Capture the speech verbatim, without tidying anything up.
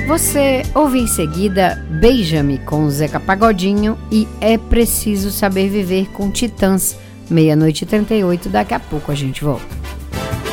Você ouve em seguida Beija-me com Zeca Pagodinho e É Preciso Saber Viver com Titãs. Meia-noite e trinta e oito, daqui a pouco a gente volta.